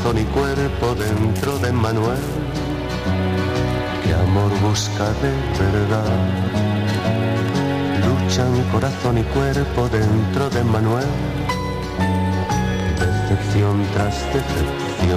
corazón y cuerpo dentro de Manuel. ¿Qué amor busca de verdad? Luchan corazón y cuerpo dentro de Manuel. Decepción tras decepción.